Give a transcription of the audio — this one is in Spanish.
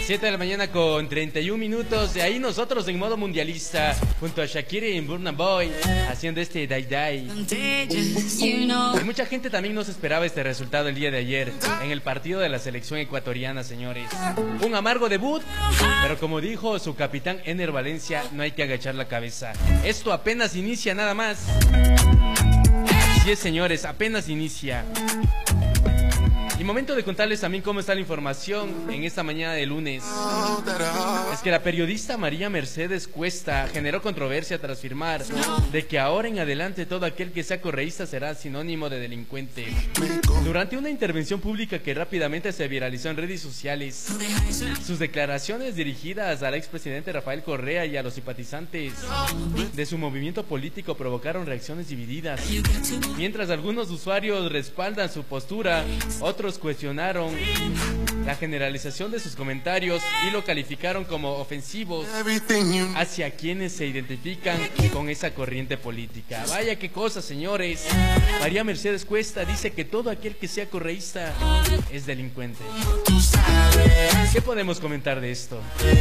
7 de la mañana con 31 minutos. De ahí nosotros en modo mundialista, junto a Shakira y Burna Boy, haciendo este Die Die. Y mucha gente también nos esperaba este resultado el día de ayer en el partido de la selección ecuatoriana, señores. Un amargo debut, pero como dijo su capitán Ener Valencia, no hay que agachar la cabeza. Esto apenas inicia nada más. Así es, señores, apenas inicia. Y momento de contarles también cómo está la información en esta mañana de lunes. Es que la periodista María Mercedes Cuesta generó controversia tras afirmar de que ahora en adelante todo aquel que sea correísta será sinónimo de delincuente. Durante una intervención pública que rápidamente se viralizó en redes sociales, sus declaraciones dirigidas al expresidente Rafael Correa y a los simpatizantes de su movimiento político provocaron reacciones divididas. Mientras algunos usuarios respaldan su postura, otros cuestionaron la generalización de sus comentarios y lo calificaron como ofensivos hacia quienes se identifican con esa corriente política. Vaya qué cosa, señores. María Mercedes Cuesta dice que todo aquel que sea correísta es delincuente. ¿Qué podemos comentar de esto?